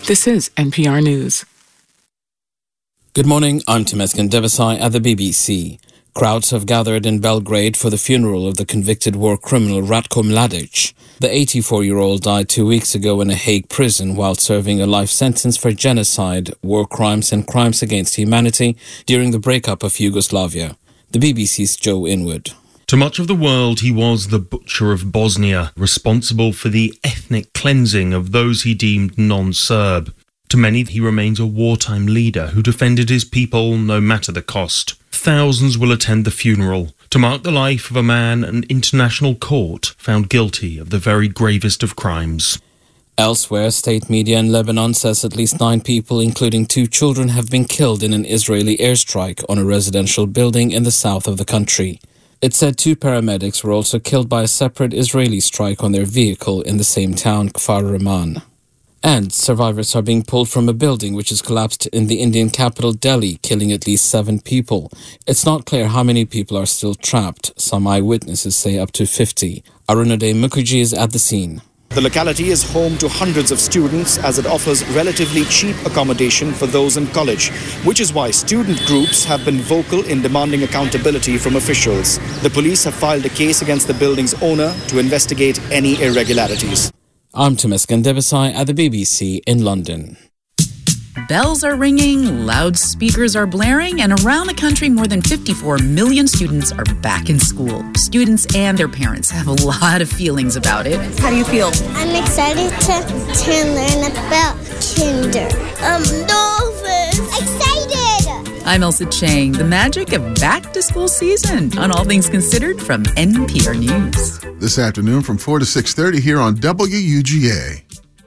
This is NPR News. Good morning, I'm Temesgen Devasai at the BBC. Crowds have gathered in Belgrade for the funeral of the convicted war criminal Ratko Mladic. The 84-year-old died 2 weeks ago in a Hague prison while serving a life sentence for genocide, war crimes and crimes against humanity during the breakup of Yugoslavia. The BBC's Joe Inwood. To much of the world, he was the butcher of Bosnia, responsible for the ethnic cleansing of those he deemed non-Serb. To many, he remains a wartime leader who defended his people no matter the cost. Thousands will attend the funeral to mark the life of a man an international court found guilty of the very gravest of crimes. Elsewhere, state media in Lebanon says at least 9 people, including 2 children, have been killed in an Israeli airstrike on a residential building in the south of the country. It said 2 paramedics were also killed by a separate Israeli strike on their vehicle in the same town, Kfar Raman. And survivors are being pulled from a building which has collapsed in the Indian capital Delhi, killing at least 7 people. It's not clear how many people are still trapped. Some eyewitnesses say up to 50. Arunodaya Mukherjee is at the scene. The locality is home to hundreds of students as it offers relatively cheap accommodation for those in college, which is why student groups have been vocal in demanding accountability from officials. The police have filed a case against the building's owner to investigate any irregularities. I'm Temesgen Devasai at the BBC in London. Bells are ringing, loudspeakers are blaring, and around the country, more than 54 million students are back in school. Students and their parents have a lot of feelings about it. How do you feel? I'm excited to learn about kinder. I'm nervous. Excited! I'm Elsa Chang. The magic of back-to-school season on All Things Considered from NPR News. This afternoon from 4 to 6:30 here on WUGA.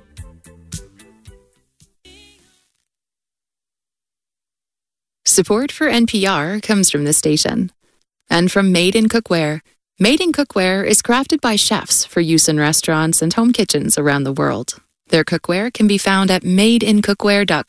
Support for NPR comes from this station and from Made in Cookware. Made in Cookware is crafted by chefs for use in restaurants and home kitchens around the world. Their cookware can be found at madeincookware.com.